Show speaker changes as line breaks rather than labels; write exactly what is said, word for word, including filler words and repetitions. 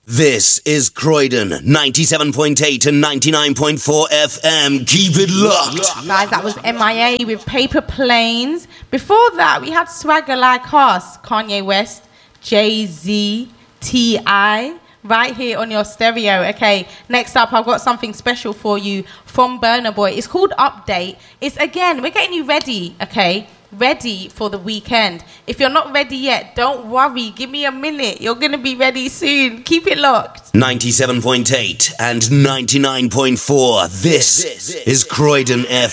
This is Croydon, ninety-seven point eight and ninety-nine point four F M. Keep it locked.
Guys, that was M I A with Paper Planes. Before that, we had Swagger Like Us, Kanye West, Jay-Z, T I, right here on your stereo. Okay, next up, I've got something special for you from Burna Boy. It's called Update. It's, again, we're getting you ready, okay? Ready for the weekend. If you're not ready yet, don't worry. Give me a minute. You're going to be ready soon. Keep it locked.
ninety-seven point eight and ninety-nine point four. This is Croydon F M.